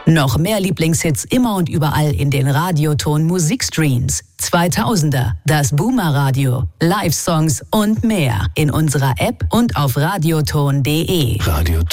Noch mehr Lieblingshits immer und überall in den Radioton Musikstreams. 2000er, das Boomer Radio, Live-Songs und mehr in unserer App und auf radioton.de.